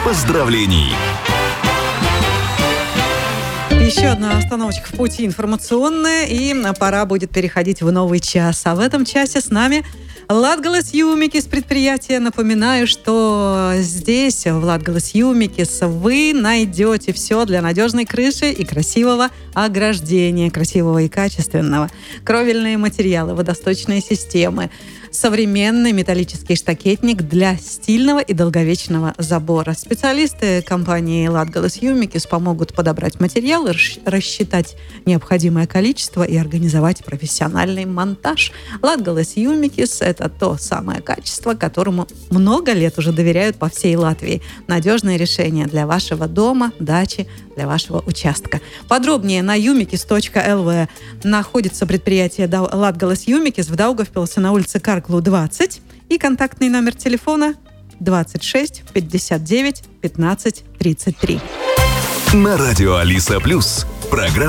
поздравлений. Еще одна остановочка в пути информационная, и пора будет переходить в новый час. А в этом часе с нами Latgalas Jūmikis предприятие. Напоминаю, что здесь, в Latgalas Jūmikis, вы найдете все для надежной крыши и красивого ограждения, красивого и качественного. Кровельные материалы, водосточные системы, современный металлический штакетник для стильного и долговечного забора. Специалисты компании Latgalas Jūmikis помогут подобрать материалы, рассчитать необходимое количество и организовать профессиональный монтаж. Latgalas Jūmikis – это то самое качество, которому много лет уже доверяют по всей Латвии. Надежное решение для вашего дома, дачи, для вашего участка. Подробнее на jumikis.lv находится предприятие Latgalas Jūmikis в Даугавпилсе на улице Карклу, 20, и контактный номер телефона 26 59 15 33. На радио Алиса Плюс. Программа